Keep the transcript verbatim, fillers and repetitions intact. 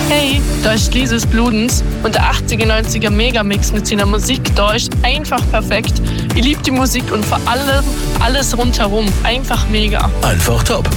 Hey, da ist Lises Bludens und der achtziger, neunziger Megamix mit seiner Musik da ist einfach perfekt. Ich liebe die Musik und vor allem alles rundherum. Einfach mega. Einfach top.